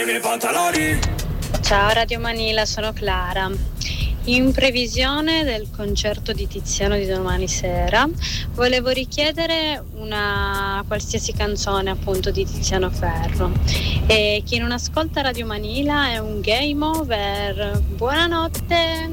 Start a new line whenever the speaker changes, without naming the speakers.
Ciao Radio Manila, sono Clara. In previsione del concerto di Tiziano di domani sera, volevo richiedere una qualsiasi canzone appunto di Tiziano Ferro. E chi non ascolta Radio Manila è un game over. Buonanotte!